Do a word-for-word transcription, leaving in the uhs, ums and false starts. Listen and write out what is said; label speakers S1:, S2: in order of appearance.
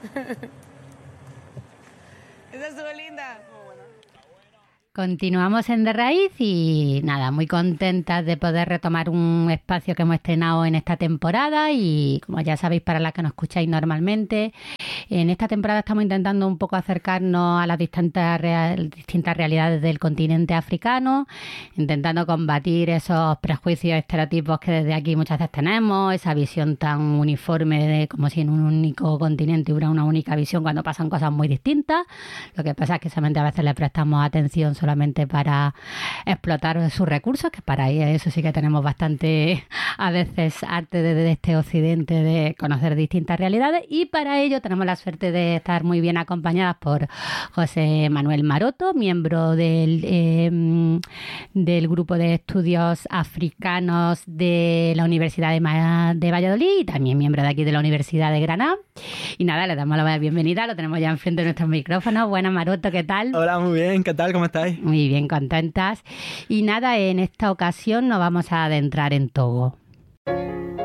S1: Esa estuvo linda.
S2: Continuamos en De Raíz y nada, muy contentas de poder retomar un espacio que hemos estrenado en esta temporada y como ya sabéis, para las que nos escucháis normalmente, en esta temporada estamos intentando un poco acercarnos a las distintas, real, distintas realidades del continente africano, intentando combatir esos prejuicios, estereotipos que desde aquí muchas veces tenemos, esa visión tan uniforme de como si en un único continente hubiera una única visión cuando pasan cosas muy distintas. Lo que pasa es que solamente a veces le prestamos atención solamente para explotar sus recursos, que para eso sí que tenemos bastante, a veces, arte desde este occidente de conocer distintas realidades, y para ello tenemos la suerte de estar muy bien acompañadas por José Manuel Maroto, miembro del, eh, del grupo de estudios africanos de la Universidad de, Ma- de Valladolid y también miembro de aquí de la Universidad de Granada. Y nada, le damos la bienvenida, lo tenemos ya enfrente de nuestros micrófonos. Buenas, Maroto, ¿qué tal?
S3: Hola, muy bien, ¿qué tal? ¿Cómo estáis?
S2: Muy bien, contentas. Y nada, en esta ocasión nos vamos a adentrar en Togo.